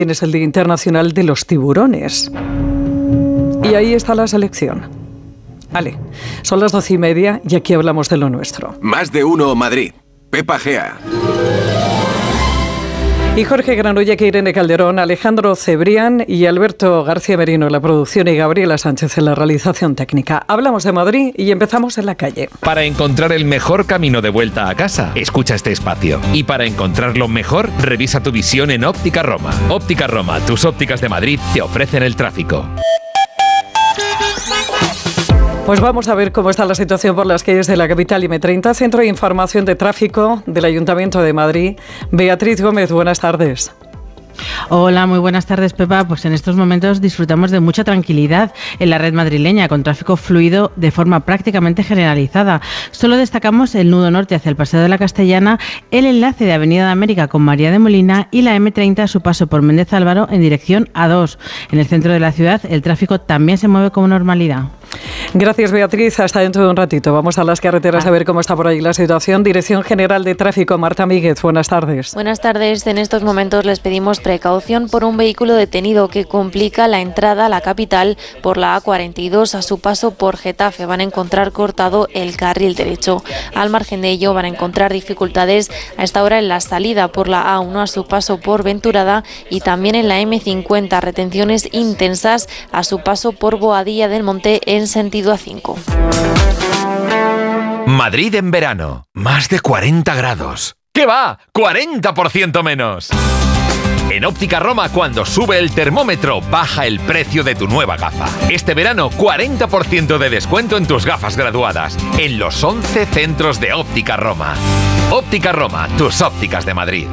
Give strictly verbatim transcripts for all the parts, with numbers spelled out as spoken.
Es el Día Internacional de los Tiburones. Y ahí está la selección. Vale, son las doce y media y aquí hablamos de lo nuestro. Más de uno Madrid. Pepa Gea. Y Jorge Granollers, Irene Calderón, Alejandro Cebrián y Alberto García Merino en la producción y Gabriela Sánchez en la realización técnica. Hablamos de Madrid y empezamos en la calle. Para encontrar el mejor camino de vuelta a casa, escucha este espacio. Y para encontrarlo mejor, revisa tu visión en Óptica Roma. Óptica Roma, tus ópticas de Madrid te ofrecen el tráfico. Pues vamos a ver cómo está la situación por las calles de la capital. eme treinta, Centro de Información de Tráfico del Ayuntamiento de Madrid. Beatriz Gómez, buenas tardes. Hola, muy buenas tardes, Pepa. Pues en estos momentos disfrutamos de mucha tranquilidad en la red madrileña, con tráfico fluido de forma prácticamente generalizada. Solo destacamos el nudo norte hacia el Paseo de la Castellana, el enlace de Avenida de América con María de Molina y la eme treinta a su paso por Méndez Álvaro en dirección a dos. En el centro de la ciudad el tráfico también se mueve con normalidad. Gracias, Beatriz. Hasta dentro de un ratito. Vamos a las carreteras a ver cómo está por ahí la situación. Dirección General de Tráfico, Marta Míguez. Buenas tardes. Buenas tardes. En estos momentos les pedimos precaución por un vehículo detenido que complica la entrada a la capital por la A cuarenta y dos a su paso por Getafe. Van a encontrar cortado el carril derecho. Al margen de ello van a encontrar dificultades a esta hora en la salida por la A uno a su paso por Venturada y también en la eme cincuenta. Retenciones intensas a su paso por Boadilla del Monte en sentido A cinco. Madrid en verano. Más de cuarenta grados. ¿Qué va? ¡cuarenta por ciento menos! En Óptica Roma, cuando sube el termómetro, baja el precio de tu nueva gafa. Este verano, cuarenta por ciento de descuento en tus gafas graduadas, en los once centros de Óptica Roma. Óptica Roma, tus ópticas de Madrid.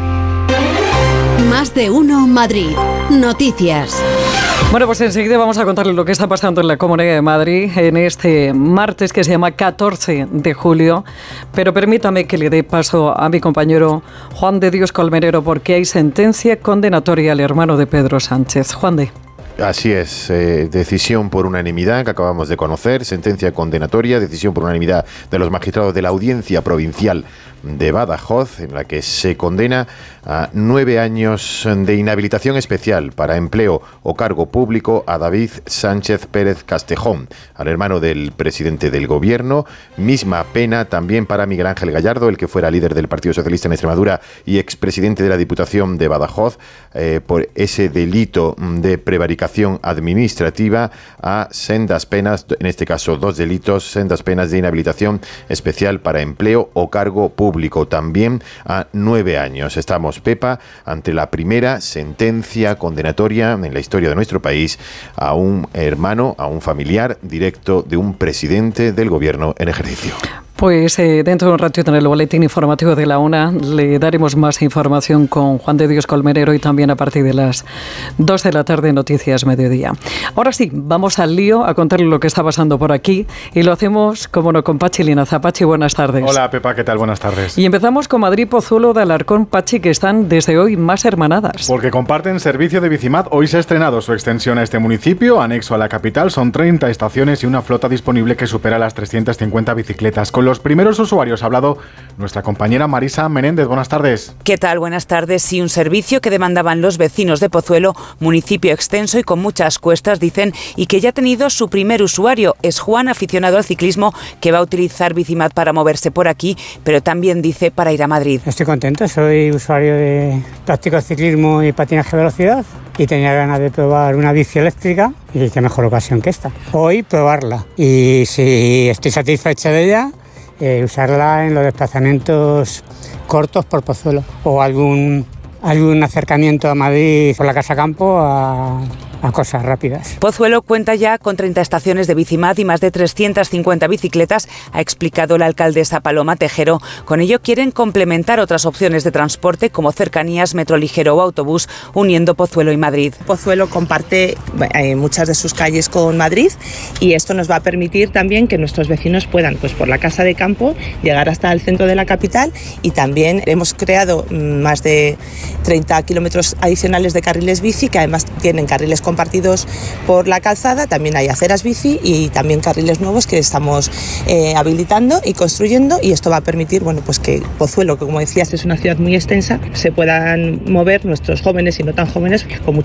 Más de uno Madrid. Noticias. Bueno, pues enseguida vamos a contarles lo que está pasando en la Comunidad de Madrid en este martes que se llama catorce de julio. Pero permítame que le dé paso a mi compañero Juan de Dios Colmenero porque hay sentencia condenatoria al hermano de Pedro Sánchez. Juan de... Así es, eh, decisión por unanimidad que acabamos de conocer, sentencia condenatoria, decisión por unanimidad de los magistrados de la Audiencia Provincial de Badajoz, en la que se condena a nueve años de inhabilitación especial para empleo o cargo público a David Sánchez Pérez Castejón, al hermano del presidente del Gobierno. Misma pena también para Miguel Ángel Gallardo, el que fuera líder del Partido Socialista en Extremadura y expresidente de la Diputación de Badajoz, eh, por ese delito de prevaricación administrativa, a sendas penas, en este caso dos delitos, sendas penas de inhabilitación especial para empleo o cargo público. Público también a nueve años. Estamos, Pepa, ante la primera sentencia condenatoria en la historia de nuestro país a un hermano, a un familiar directo de un presidente del Gobierno en ejercicio. Pues eh, dentro de un ratito en el boletín informativo de la una le daremos más información con Juan de Dios Colmenero y también a partir de las dos de la tarde Noticias Mediodía. Ahora sí, vamos al lío a contarle lo que está pasando por aquí y lo hacemos, como no, con Pachi Linaza. Pachi, buenas tardes. Hola, Pepa, ¿qué tal? Buenas tardes. Y empezamos con Madrid, Pozuelo de Alarcón, Pachi, que están desde hoy más hermanadas. Porque comparten servicio de Bicimat. Hoy se ha estrenado su extensión a este municipio, anexo a la capital. Son treinta estaciones y una flota disponible que supera las trescientas cincuenta bicicletas. Con los primeros usuarios ha hablado nuestra compañera Marisa Menéndez. Buenas tardes. ¿Qué tal? Buenas tardes. Sí, un servicio que demandaban los vecinos de Pozuelo, municipio extenso y con muchas cuestas, dicen, y que ya ha tenido su primer usuario. Es Juan, aficionado al ciclismo, que va a utilizar Bicimat para moverse por aquí, pero también dice para ir a Madrid. Estoy contento, soy usuario de práctico ciclismo y patinaje de velocidad y tenía ganas de probar una bici eléctrica y qué mejor ocasión que esta. Hoy probarla y si estoy satisfecha de ella, Eh, usarla en los desplazamientos cortos por Pozuelo o algún, algún acercamiento a Madrid por la Casa Campo a, a cosas rápidas. Pozuelo cuenta ya con treinta estaciones de Bicimat y más de trescientas cincuenta bicicletas, ha explicado la alcaldesa Paloma Tejero. Con ello quieren complementar otras opciones de transporte como cercanías, metro ligero o autobús, uniendo Pozuelo y Madrid. Pozuelo comparte eh, muchas de sus calles con Madrid y esto nos va a permitir también que nuestros vecinos puedan, pues por la Casa de Campo, llegar hasta el centro de la capital, y también hemos creado más de treinta kilómetros adicionales de carriles bici que además tienen carriles compartidos por la calzada, también hay aceras bici y también carriles nuevos que estamos eh, habilitando y construyendo, y esto va a permitir, bueno, pues que Pozuelo, que como decías es una ciudad muy extensa, se puedan mover nuestros jóvenes y no tan jóvenes con mucha